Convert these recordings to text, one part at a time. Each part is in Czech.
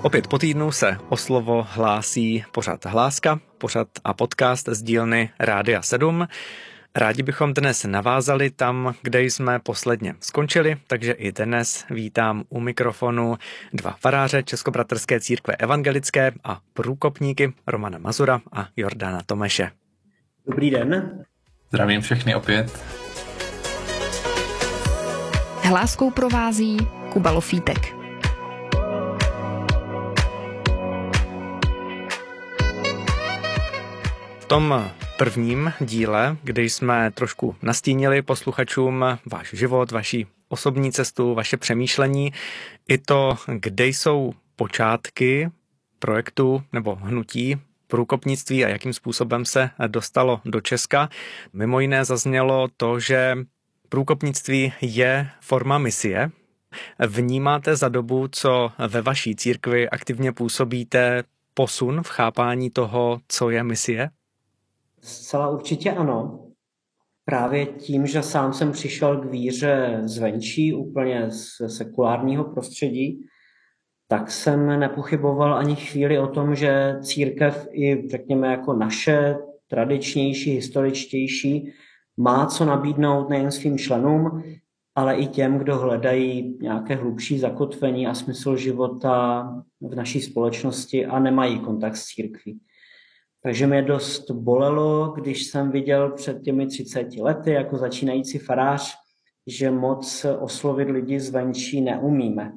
Opět po týdnu se o slovo hlásí pořad Hláska, pořad a podcast z dílny Rádia 7. Rádi bychom dnes navázali tam, kde jsme posledně skončili, takže i dnes vítám u mikrofonu dva faráře Českobratrské církve evangelické a průkopníky Romana Mazura a Jordana Tomeše. Dobrý den. Zdravím všechny opět. Hláskou provází Kuba Lofítek. V tom prvním díle, kdy jsme trošku nastínili posluchačům váš život, vaši osobní cestu, vaše přemýšlení, i to, kde jsou počátky projektu nebo hnutí průkopnictví a jakým způsobem se dostalo do Česka. Mimo jiné zaznělo to, že průkopnictví je forma misie. Vnímáte za dobu, co ve vaší církvi aktivně působíte, posun v chápání toho, co je misie? Zcela určitě ano. Právě tím, že sám jsem přišel k víře zvenčí, úplně z sekulárního prostředí, tak jsem nepochyboval ani chvíli o tom, že církev i, řekněme, jako naše, tradičnější, historičtější, má co nabídnout nejen svým členům, ale i těm, kdo hledají nějaké hlubší zakotvení a smysl života v naší společnosti a nemají kontakt s církví. Takže mě dost bolelo, když jsem viděl před těmi 30 lety jako začínající farář, že moc oslovit lidi zvenčí neumíme.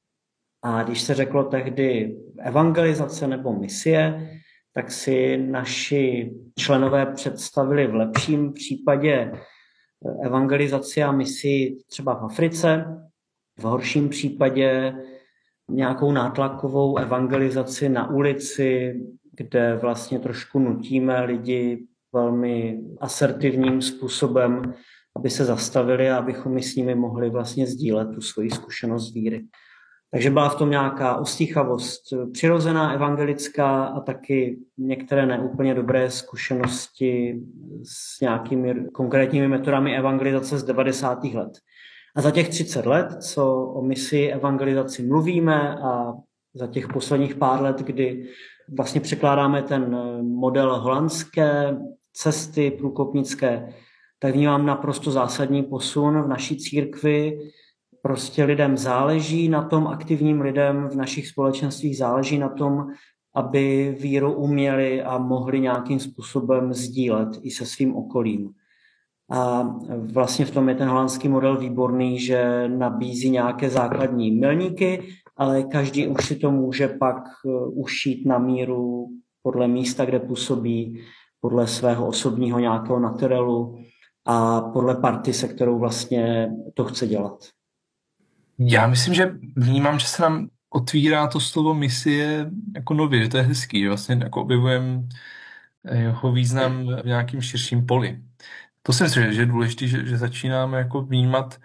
A když se řeklo tehdy evangelizace nebo misie, tak si naši členové představili v lepším případě evangelizaci a misi třeba v Africe, v horším případě nějakou nátlakovou evangelizaci na ulici, kde vlastně trošku nutíme lidi velmi asertivním způsobem, aby se zastavili a abychom my s nimi mohli vlastně sdílet tu svoji zkušenost víry. Takže byla v tom nějaká ostýchavost přirozená, evangelická a taky některé neúplně dobré zkušenosti s nějakými konkrétními metodami evangelizace z 90. let. A za těch 30 let, co o misi evangelizaci mluvíme a za těch posledních pár let, kdy vlastně překládáme ten model holandské cesty průkopnické, tak vnímám naprosto zásadní posun v naší církvi. Prostě lidem záleží na tom, aktivním lidem v našich společenstvích záleží na tom, aby víru uměli a mohli nějakým způsobem sdílet i se svým okolím. A vlastně v tom je ten holandský model výborný, že nabízí nějaké základní milníky, ale každý už si to může pak ušít na míru podle místa, kde působí, podle svého osobního nějakého naturelu a podle party, se kterou vlastně to chce dělat. Já myslím, že vnímám, že se nám otvírá to slovo misie jako nově, to je hezký, že vlastně jako objevujeme jeho význam v nějakým širším poli. To si myslím, že je důležité, že začínáme jako vnímat,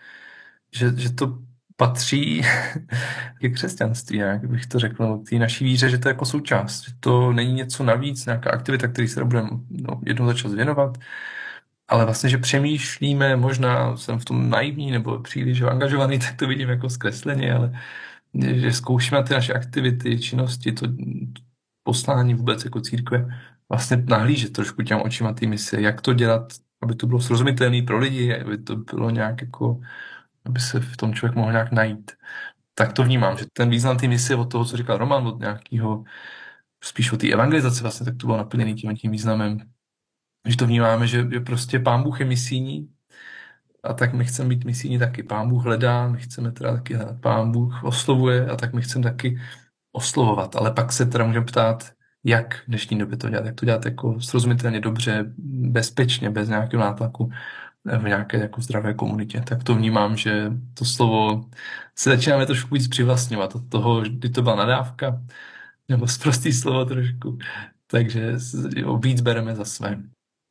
že to patří ke křesťanství, jak bych to řekl, k té naší víře, že to je jako součást, že to není něco navíc, nějaká aktivita, který se budeme jednou za čas věnovat, ale vlastně, že přemýšlíme, možná jsem v tom naivní nebo příliš angažovaný, tak to vidím jako zkresleně, ale že zkoušíme ty naše aktivity, činnosti, to poslání vůbec jako církve, vlastně nahlížet trošku těm očima té mise, jak to dělat, aby to bylo srozumitelné pro lidi, aby to bylo nějak jako, aby se v tom člověk mohl nějak najít. Tak to vnímám, že ten význam té mise od toho, co říkal Roman, od nějakého, spíš od té evangelizace vlastně, tak to bylo naplněné tím významem, že to vnímáme, že prostě Pán Bůh je misijní a tak my chceme být misijní taky. Pán Bůh hledá, my chceme teda taky hledat. Pán Bůh oslovuje a tak my chceme taky oslovovat. Ale pak se teda můžeme ptát, jak v dnešní době to dělat. Jak to dělat jako srozumitelně dobře, bezpečně, bez nějakého nátlaku v nějaké jako zdravé komunitě. Tak to vnímám, že to slovo se začínáme trošku víc přivlastňovat od toho, kdy to byla nadávka, nebo sprostý slovo trošku. Takže víc bereme za své.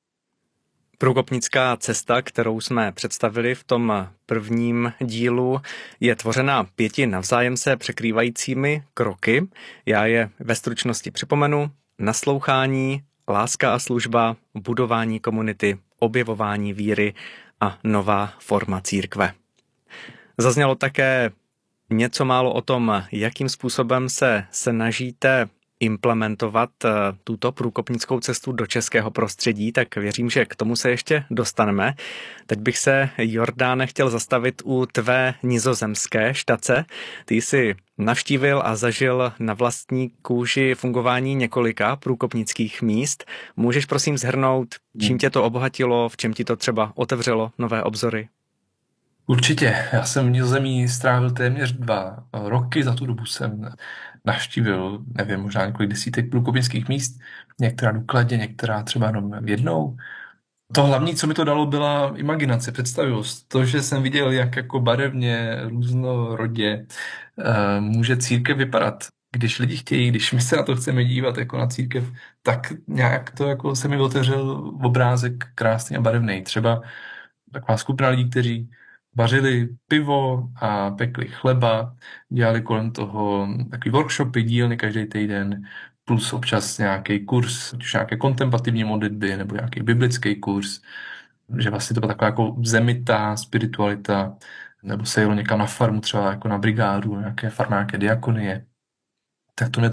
Průkopnická cesta, kterou jsme představili v tom prvním dílu, je tvořena 5 navzájem se překrývajícími kroky. Já je ve stručnosti připomenu: naslouchání, láska a služba, budování komunity, objevování víry a nová forma církve. Zaznělo také něco málo o tom, jakým způsobem se snažíte implementovat tuto průkopnickou cestu do českého prostředí, tak věřím, že k tomu se ještě dostaneme. Teď bych se, Jordáne, chtěl zastavit u tvé nizozemské štace. Ty jsi navštívil a zažil na vlastní kůži fungování několika průkopnických míst. Můžeš prosím shrnout, čím tě to obohatilo, v čem ti to třeba otevřelo nové obzory? Určitě. Já jsem v Nizozemí strávil téměř 2 roky. Za tu dobu jsem navštívil, nevím, možná několik desítek průkopnických míst. Některá důkladně, některá třeba jenom jednou. To hlavní, co mi to dalo, byla imaginace, představivost. To, že jsem viděl, jak jako barevně, různorodě může církev vypadat. Když lidi chtějí, když my se na to chceme dívat jako na církev, tak nějak to jako se mi otevřel obrázek krásný a barevný. Třeba taková skupina lidí, kteří vařili pivo a pekli chleba, dělali kolem toho takový workshopy, dílny každý týden, plus občas nějaký kurz, nějaké kontemplativní modlitby nebo nějaký biblický kurz, že vlastně to byla taková jako zemitá spiritualita, nebo se jelo někam na farmu, třeba jako na brigádu, nějaké farmáké diakonie. Tak to mě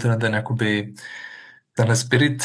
tenhle spirit,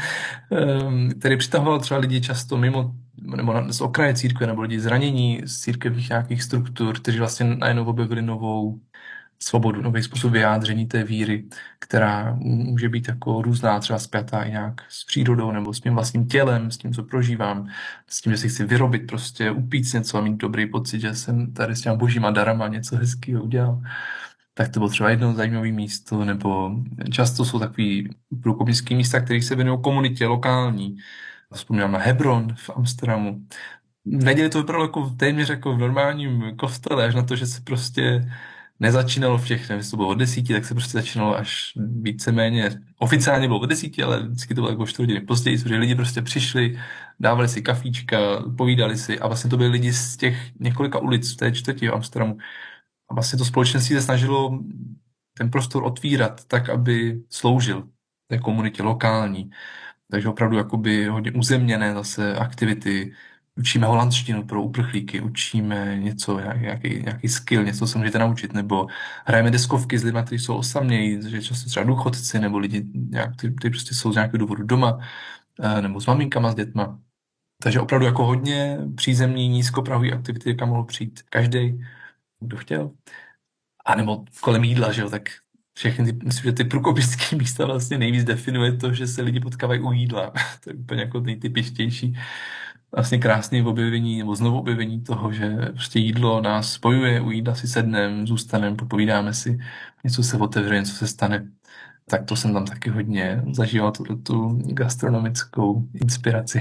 který přitahoval třeba lidi často mimo nebo z okraje církve, nebo lidi zranění z církevních nějakých struktur, kteří vlastně najednou objevili novou svobodu, nový způsob vyjádření té víry, která může být jako různá, třeba spjatá i nějak s přírodou nebo s mým vlastním tělem, s tím, co prožívám, s tím, že si chci vyrobit, prostě upít něco a mít dobrý pocit, že jsem tady s těma božíma darama něco hezkého udělal. Tak to bylo třeba jedno zajímavé místo, nebo často jsou takový průkopnické místa, které se věnují komunitě lokální. Vzpomínám na Hebron v Amsterdamu. V neděli to vypadalo jako téměř jako v normálním kostele, až na to, že se prostě nezačínalo v těch, nevím, to bylo od 10, tak se prostě začínalo až víceméně, oficiálně bylo od 10, ale vždycky to bylo jako 4 hodiny později, protože lidi prostě přišli, dávali si kafíčka, povídali si a vlastně to byli lidi z těch několika ulic v té čtvrti v Amsterdamu. A vlastně to společenství se snažilo ten prostor otvírat tak, aby sloužil té komunitě lokální. Takže opravdu jakoby hodně uzemněné zase aktivity. Učíme holandštinu pro uprchlíky, učíme něco, nějaký skill, něco se můžete naučit, nebo hrajeme deskovky s lidmi, kteří jsou osamělí, že často třeba důchodci, nebo lidi, kteří prostě jsou z nějakého důvodu doma, nebo s maminkama, s dětma. Takže opravdu jako hodně přízemní, nízkoprahový aktivity, kam mohl přijít každý, kdo chtěl. A nebo kolem jídla, že jo, tak myslím, že ty průkopnické místa vlastně nejvíc definuje to, že se lidi potkávají u jídla. To je úplně jako nejtypičtější. Vlastně krásné objevení nebo znovu objevení toho, že prostě jídlo nás spojuje, u jídla si sedneme, zůstaneme, popovídáme si, něco se otevře, něco se stane. Tak to jsem tam taky hodně zažíval, tu gastronomickou inspiraci.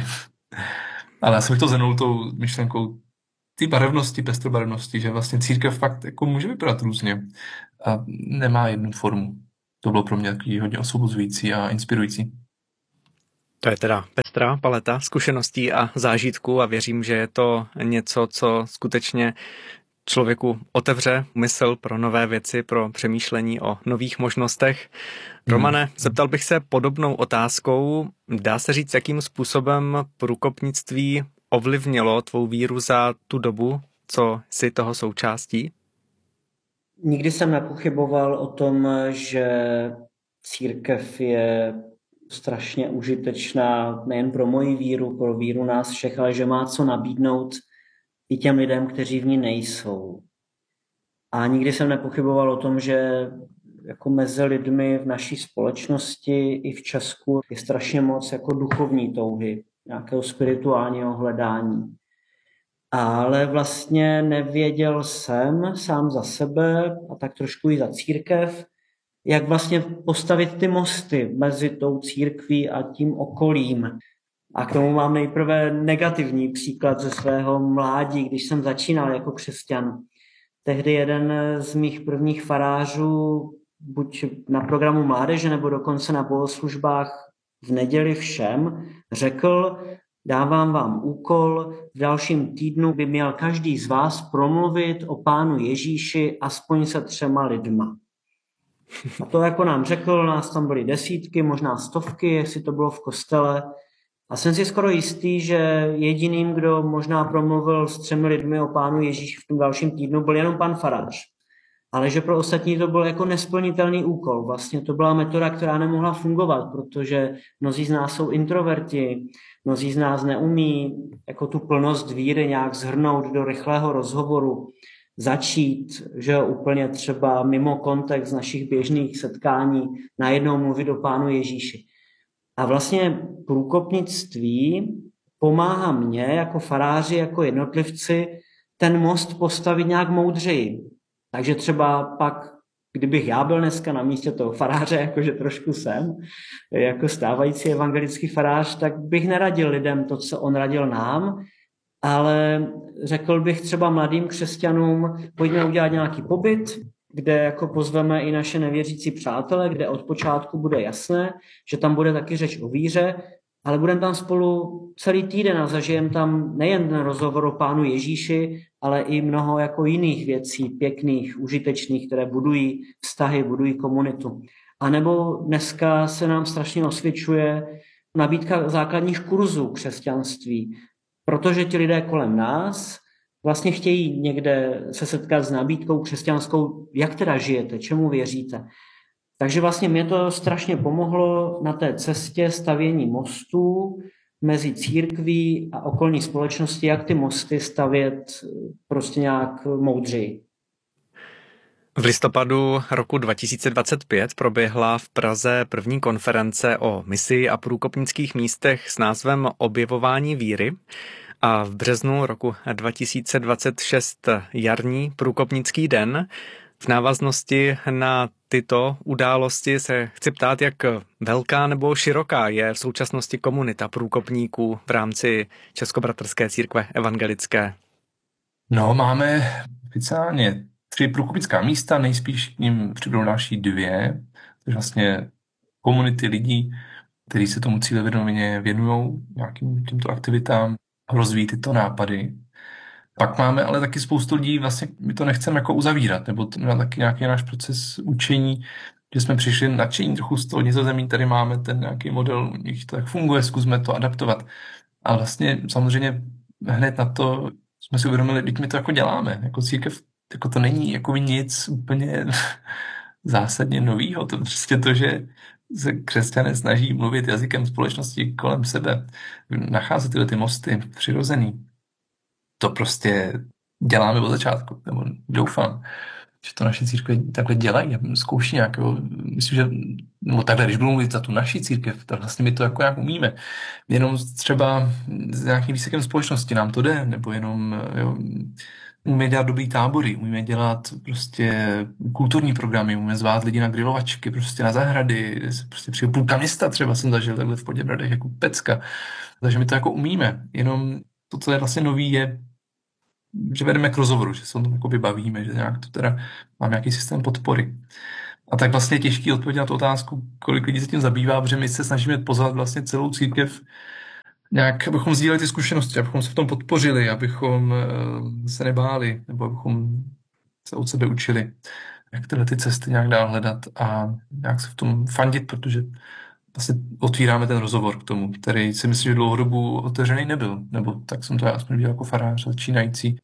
Ale já jsem bych to zhrnul tou myšlenkou ty barevnosti, pestrobarevnosti, že vlastně církev fakt jako může vypadat různě a nemá jednu formu. To bylo pro mě takový hodně osvobozující a inspirující. To je teda pestrá paleta zkušeností a zážitků a věřím, že je to něco, co skutečně člověku otevře mysl pro nové věci, pro přemýšlení o nových možnostech. Romane, zeptal bych se podobnou otázkou. Dá se říct, jakým způsobem průkopnictví ovlivnilo tvou víru za tu dobu, co jsi toho součástí? Nikdy jsem nepochyboval o tom, že církev je strašně užitečná nejen pro moji víru, pro víru nás všech, ale že má co nabídnout i těm lidem, kteří v ní nejsou. A nikdy jsem nepochyboval o tom, že jako mezi lidmi v naší společnosti i v Česku je strašně moc jako duchovní touhy, nějakého spirituálního hledání. Ale vlastně nevěděl jsem sám za sebe a tak trošku i za církev, jak vlastně postavit ty mosty mezi tou církví a tím okolím. A k tomu mám nejprve negativní příklad ze svého mládí, když jsem začínal jako křesťan. Tehdy jeden z mých prvních farářů, buď na programu mládeže, nebo dokonce na bohoslužbách v neděli všem, řekl: dávám vám úkol, v dalším týdnu by měl každý z vás promluvit o Pánu Ježíši aspoň se 3 lidma. A to jako nám řekl, nás tam byly desítky, možná stovky, jestli to bylo v kostele. A jsem si skoro jistý, že jediným, kdo možná promluvil s 3 lidmi o Pánu Ježíši v tom dalším týdnu, byl jenom pan farář. ale že pro ostatní to byl jako nesplnitelný úkol. Vlastně to byla metoda, která nemohla fungovat, protože mnozí z nás jsou introverti, mnozí z nás neumí jako tu plnost víry nějak shrnout do rychlého rozhovoru, začít, že jo, úplně třeba mimo kontext našich běžných setkání najednou mluvit o Pánu Ježíši. A vlastně průkopnictví pomáhá mně jako faráři, jako jednotlivci ten most postavit nějak moudřeji. Takže třeba pak, kdybych já byl dneska na místě toho faráře, jakože trošku jsem, jako stávající evangelický farář, tak bych neradil lidem to, co on radil nám, ale řekl bych třeba mladým křesťanům, pojďme udělat nějaký pobyt, kde jako pozveme i naše nevěřící přátele, kde od počátku bude jasné, že tam bude taky řeč o víře, ale budeme tam spolu celý týden a zažijeme tam nejen ten rozhovor o Pánu Ježíši, ale i mnoho jako jiných věcí, pěkných, užitečných, které budují vztahy, budují komunitu. A nebo dneska se nám strašně osvědčuje nabídka základních kurzů křesťanství, protože ti lidé kolem nás vlastně chtějí někde se setkat s nabídkou křesťanskou, jak teda žijete, čemu věříte. Takže vlastně mě to strašně pomohlo na té cestě stavění mostů mezi církví a okolní společnosti, jak ty mosty stavět prostě nějak moudřeji. V listopadu roku 2025 proběhla v Praze první konference o misi a průkopnických místech s názvem Objevování víry a v březnu roku 2026 jarní průkopnický den. V návaznosti na tyto události se chci ptát, jak velká nebo široká je v současnosti komunita průkopníků v rámci Českobratrské církve evangelické. No, máme oficiálně 3 průkopnická místa, nejspíš k nim přibudou další 2, takže vlastně komunity lidí, kteří se tomu cílevědomě věnují nějakým těmto aktivitám, rozvíjí tyto nápady. Pak máme ale taky spoustu lidí, vlastně my to nechceme jako uzavírat, nebo to taky nějaký náš proces učení, že jsme přišli nadšení trochu z toho Nizozemí, tady máme ten nějaký model, u nich to tak funguje, zkusme to adaptovat. A vlastně samozřejmě hned na to jsme si uvědomili, že my to jako děláme, jako církev, jako to není jako nic úplně zásadně novýho, to prostě to, že se křesťané snaží mluvit jazykem společnosti kolem sebe, nacházet tyhle ty mosty přirozený. To prostě děláme od začátku, nebo doufám, že to naše církve takhle dělají a zkouší nějak, myslím, že, nebo takhle, když budu mluvit za tu naši církev, tak vlastně my to jako nějak umíme. Jenom třeba s nějakým výsekem společnosti nám to jde, nebo jenom umíme dělat dobrý tábory, umíme dělat prostě kulturní programy, umíme zvát lidi na grilovačky, prostě na zahrady, prostě přijde půlka města třeba jsem zažil takhle v Poděbradech jako pecka. Takže my to jako umíme, jenom to, co je vlastně nový, je, že vedeme k rozhovoru, že se o tom jako bavíme, že nějak to teda mám nějaký systém podpory. A tak vlastně je těžký odpovědět na tu otázku, kolik lidí se tím zabývá, protože my se snažíme pozvat vlastně celou církev nějak, abychom sdíleli ty zkušenosti, abychom se v tom podpořili, abychom se nebáli, nebo abychom se od sebe učili, jak tyhle ty cesty nějak dál hledat a nějak se v tom fandit, protože vlastně otvíráme ten rozhovor k tomu, který si myslím, že dlouhou dobu otevřený nebyl, nebo tak jsem to já aspoň viděl jako farář začínající.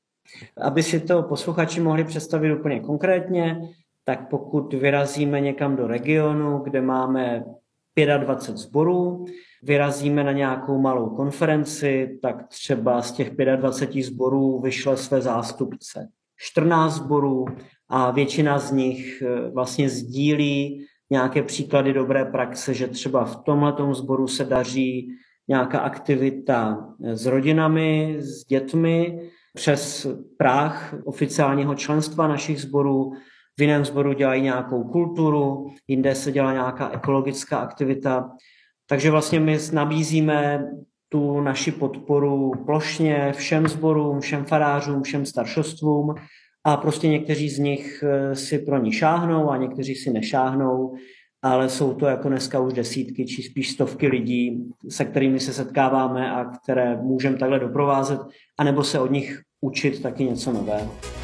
Aby si to posluchači mohli představit úplně konkrétně, tak pokud vyrazíme někam do regionu, kde máme 25 sborů, vyrazíme na nějakou malou konferenci, tak třeba z těch 25 sborů vyšle své zástupce 14 sborů a většina z nich vlastně sdílí nějaké příklady dobré praxe, že třeba v tomhletom sboru se daří nějaká aktivita s rodinami, s dětmi, přes práh oficiálního členstva našich sborů. V jiném sboru dělají nějakou kulturu, jinde se dělá nějaká ekologická aktivita. Takže vlastně my nabízíme tu naši podporu plošně všem sborům, všem farářům, všem staršostvům a prostě někteří z nich si pro ní šáhnou a někteří si nešáhnou, ale jsou to jako dneska už desítky či spíš stovky lidí, se kterými se setkáváme a které můžeme takhle doprovázet, anebo se od nich učit taky něco nového.